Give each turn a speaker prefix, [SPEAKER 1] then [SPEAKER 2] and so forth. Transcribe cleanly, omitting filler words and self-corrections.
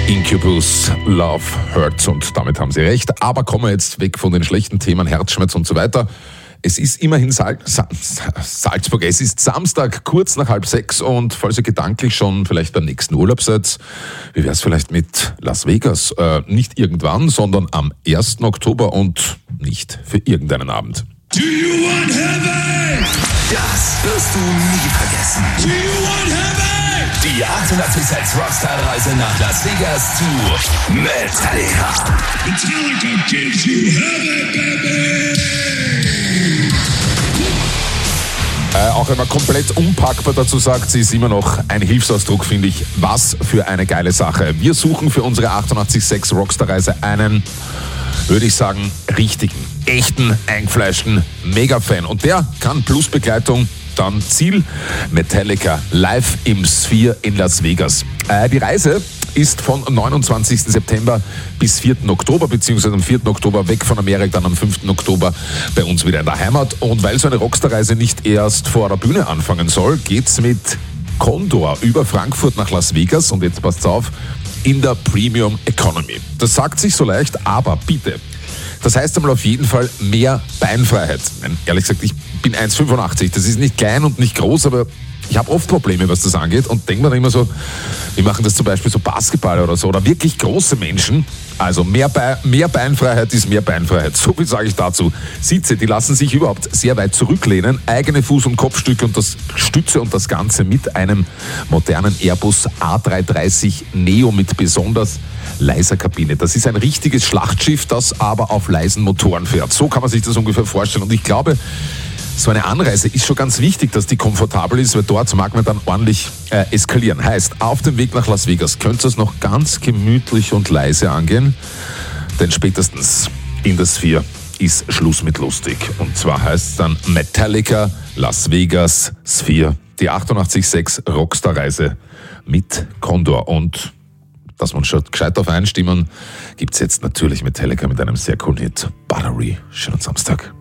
[SPEAKER 1] Incubus, Love Hurts, und damit haben Sie recht. Aber kommen wir jetzt weg von den schlechten Themen, Herzschmerz und so weiter. Es ist immerhin Salzburg, es ist Samstag, kurz nach 5:30, und falls ihr gedanklich schon vielleicht beim nächsten Urlaub seid, wie wäre es vielleicht mit Las Vegas? Nicht irgendwann, sondern am 1. Oktober und nicht für irgendeinen Abend.
[SPEAKER 2] Do you want heaven?
[SPEAKER 3] Das wirst du nie vergessen.
[SPEAKER 2] Do you want heaven?
[SPEAKER 3] Die 886 Rockstar-Reise nach Las Vegas zu Metallica.
[SPEAKER 2] Metallica gives you heaven, baby!
[SPEAKER 1] Auch wenn man komplett unpackbar dazu sagt, sie ist immer noch ein Hilfsausdruck, finde ich. Was für eine geile Sache. Wir suchen für unsere 886 Rockstar-Reise einen, würde ich sagen, richtigen, echten, eingefleischten Mega-Fan. Und der kann plus Begleitung dann Ziel Metallica live im Sphere in Las Vegas. Die Reise ist von 29. September bis 4. Oktober, beziehungsweise am 4. Oktober weg von Amerika, dann am 5. Oktober bei uns wieder in der Heimat. Und weil so eine Rockstar-Reise nicht erst vor der Bühne anfangen soll, geht's mit Condor über Frankfurt nach Las Vegas, und jetzt passt's auf, in der Premium Economy. Das sagt sich so leicht, aber bitte. Das heißt einmal auf jeden Fall mehr Beinfreiheit. Ehrlich gesagt, ich bin 1,85. Das ist nicht klein und nicht groß, aber ich habe oft Probleme, was das angeht, und denke mir dann immer so, wir machen das zum Beispiel so Basketballer oder so, oder wirklich große Menschen. Also mehr Beinfreiheit ist mehr Beinfreiheit. So viel sage ich dazu. Sitze, die lassen sich überhaupt sehr weit zurücklehnen. Eigene Fuß- und Kopfstütze und das Ganze mit einem modernen Airbus A330 Neo mit besonders leiser Kabine. Das ist ein richtiges Schlachtschiff, das aber auf leisen Motoren fährt. So kann man sich das ungefähr vorstellen. Und ich glaube, so eine Anreise ist schon ganz wichtig, dass die komfortabel ist, weil dort mag man dann ordentlich eskalieren. Heißt, auf dem Weg nach Las Vegas könnt ihr es noch ganz gemütlich und leise angehen, denn spätestens in der Sphere ist Schluss mit lustig. Und zwar heißt es dann Metallica, Las Vegas, Sphere, die 886 Rockstar-Reise mit Condor. Und dass man schon gescheit auf einstimmen, gibt es jetzt natürlich Metallica mit einem sehr coolen Hit, Battery. Schönen Samstag.